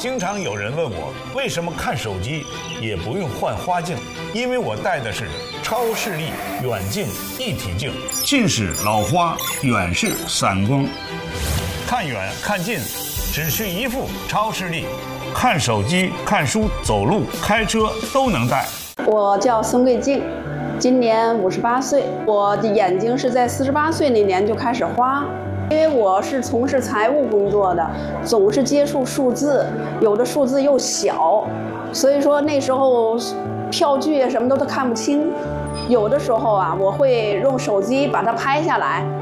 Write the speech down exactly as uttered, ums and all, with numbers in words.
经常有人问我，为什么看手机也不用换花镜？因为我戴的是超视力远近一体镜，近视老花，远视散光，看远看近只需一副超视力，看手机、看书、走路、开车都能戴。 我叫孙桂静，今年五十八岁。我的眼睛是在四十八岁那年就开始花，因为我是从事财务工作的，总是接触数字，有的数字又小，所以说那时候票据什么都都看不清。有的时候啊，我会用手机把它拍下来。